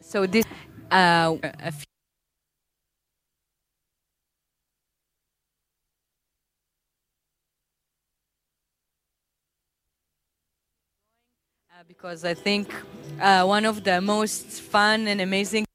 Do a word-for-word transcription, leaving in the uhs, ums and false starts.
So this uh, a few uh, because I think uh, one of the most fun and amazing